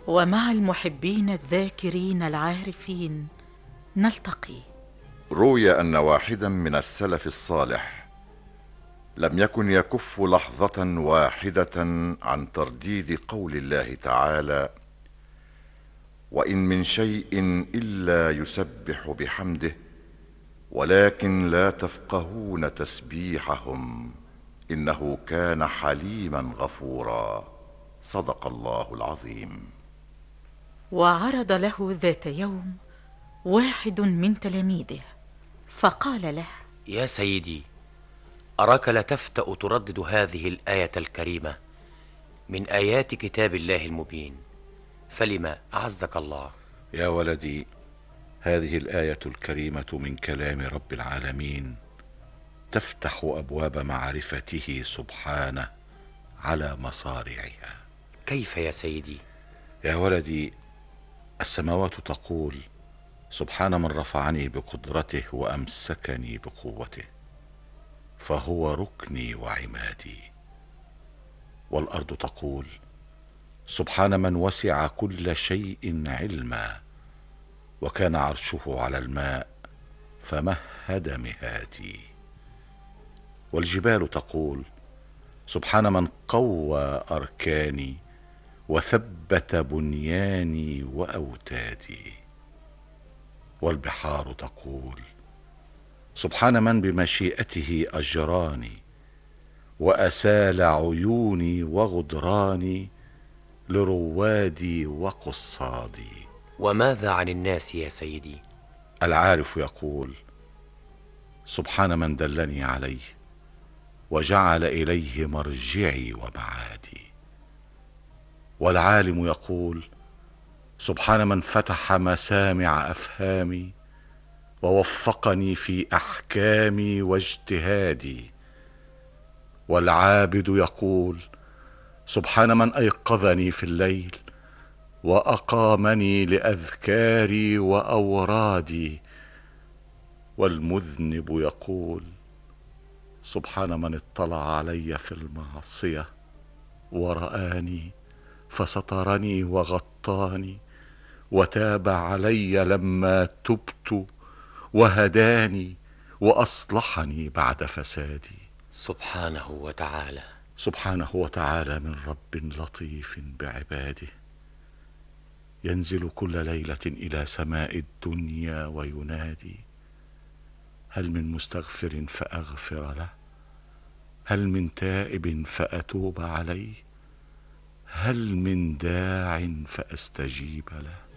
ومع المحبين الذاكرين العارفين نلتقي. روي أن واحدا من السلف الصالح لم يكن يكف لحظة واحدة عن ترديد قول الله تعالى: وإن من شيء إلا يسبح بحمده ولكن لا تفقهون تسبيحهم إنه كان حليما غفورا. صدق الله العظيم. وعرض له ذات يوم واحد من تلاميذه فقال له: يا سيدي، أراك لا تفتأ تردد هذه الآية الكريمة من آيات كتاب الله المبين، فلما أعزك الله؟ يا ولدي، هذه الآية الكريمة من كلام رب العالمين تفتح أبواب معرفته سبحانه على مصارعها. كيف يا سيدي؟ يا ولدي، السماوات تقول: سبحان من رفعني بقدرته وأمسكني بقوته، فهو ركني وعمادي. والأرض تقول: سبحان من وسع كل شيء علما، وكان عرشه على الماء فمهد مهادي. والجبال تقول: سبحان من قوى أركاني وثبت بنياني وأوتادي. والبحار تقول: سبحان من بمشيئته أجراني وأسال عيوني وغدراني لروادي وقصادي. وماذا عن الناس يا سيدي؟ العارف يقول: سبحان من دلني عليه وجعل إليه مرجعي ومعادي. والعالم يقول: سبحان من فتح مسامع أفهامي ووفقني في أحكامي واجتهادي. والعابد يقول: سبحان من أيقظني في الليل وأقامني لأذكاري وأورادي. والمذنب يقول: سبحان من اطلع علي في المعصية ورآني فسترني وغطاني وتاب علي لما تبت وهداني وأصلحني بعد فسادي. سبحانه وتعالى. سبحانه وتعالى من رب لطيف بعباده، ينزل كل ليلة إلى سماء الدنيا وينادي: هل من مستغفر فأغفر له؟ هل من تائب فأتوب عليه؟ هل من داع فأستجيب له؟